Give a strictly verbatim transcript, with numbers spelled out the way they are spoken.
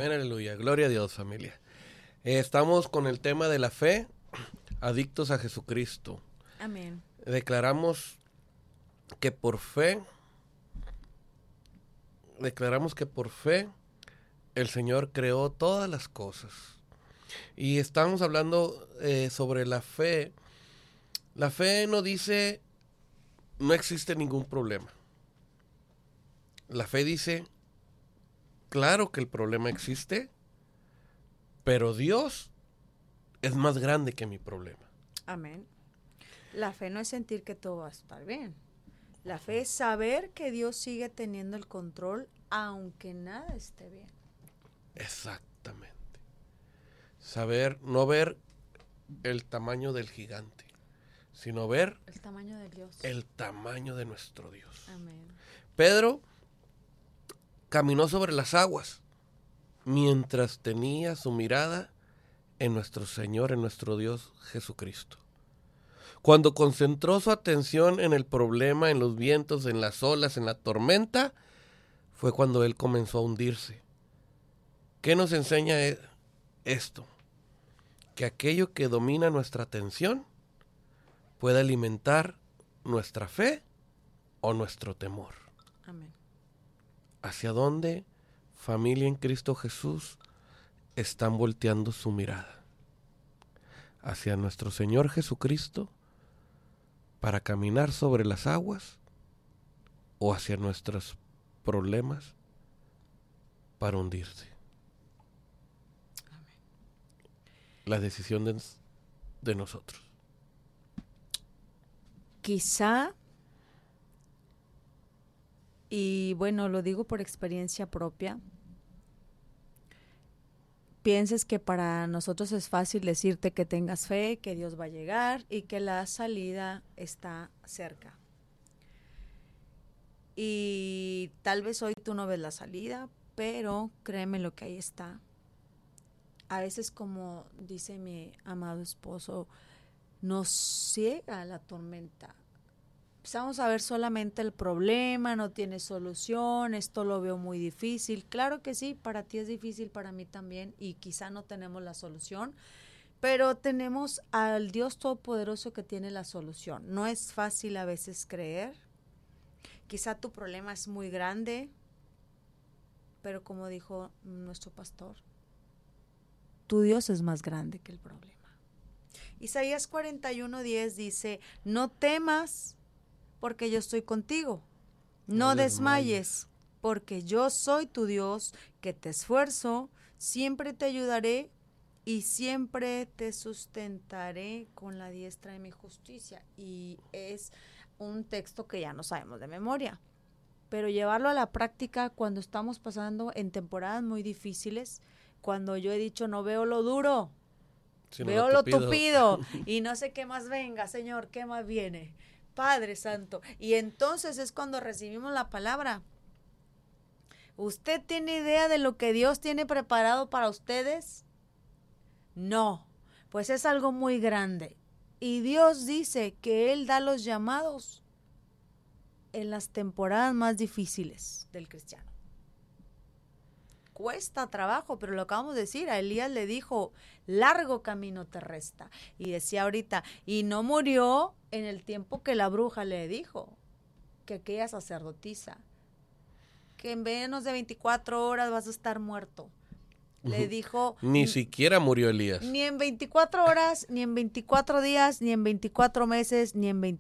Amén, aleluya. Gloria a Dios, familia. Eh, estamos con el tema de la fe, adictos a Jesucristo. Amén. Declaramos que por fe, declaramos que por fe el Señor creó todas las cosas. Y estamos hablando eh, sobre la fe. La fe no dice, no existe ningún problema. La fe dice, claro que el problema existe, pero Dios es más grande que mi problema. Amén. La fe no es sentir que todo va a estar bien. La fe es saber que Dios sigue teniendo el control aunque nada esté bien. Exactamente. Saber, no ver el tamaño del gigante, sino ver el tamaño de Dios. El tamaño de nuestro Dios. Amén. Pedro caminó sobre las aguas mientras tenía su mirada en nuestro Señor, en nuestro Dios Jesucristo. Cuando concentró su atención en el problema, en los vientos, en las olas, en la tormenta, fue cuando él comenzó a hundirse. ¿Qué nos enseña esto? Que aquello que domina nuestra atención puede alimentar nuestra fe o nuestro temor. Amén. ¿Hacia dónde, familia en Cristo Jesús, están volteando su mirada? ¿Hacia nuestro Señor Jesucristo para caminar sobre las aguas o hacia nuestros problemas para hundirse? Amén. La decisión de, de nosotros. Quizá, y bueno, lo digo por experiencia propia, pienses que para nosotros es fácil decirte que tengas fe, que Dios va a llegar y que la salida está cerca. Y tal vez hoy tú no ves la salida, pero créeme lo que ahí está. A veces, como dice mi amado esposo, nos ciega la tormenta. Empezamos a ver solamente el problema, no tiene solución, esto lo veo muy difícil. Claro que sí, para ti es difícil, para mí también, y quizá no tenemos la solución, pero tenemos al Dios Todopoderoso que tiene la solución. No es fácil a veces creer, quizá tu problema es muy grande, pero como dijo nuestro pastor, tu Dios es más grande que el problema. Isaías cuarenta y uno diez dice, no temas porque yo estoy contigo, no, no desmayes, porque yo soy tu Dios, que te esfuerzo, siempre te ayudaré y siempre te sustentaré con la diestra de mi justicia. Y es un texto que ya no sabemos de memoria, pero llevarlo a la práctica cuando estamos pasando en temporadas muy difíciles, cuando yo he dicho no veo lo duro, sino veo lo tupido. lo tupido y no sé qué más venga, Señor, qué más viene. Padre Santo, y entonces es cuando recibimos la palabra. ¿Usted tiene idea de lo que Dios tiene preparado para ustedes? No, pues es algo muy grande. Y Dios dice que Él da los llamados en las temporadas más difíciles del cristiano. Cuesta trabajo, pero lo acabamos de decir, a Elías le dijo, largo camino te resta. Y decía ahorita, y no murió en el tiempo que la bruja le dijo, que aquella sacerdotisa, que en menos de veinticuatro horas vas a estar muerto. Le dijo... Ni siquiera murió Elías. Ni en veinticuatro horas, ni en veinticuatro días, ni en veinticuatro meses, ni en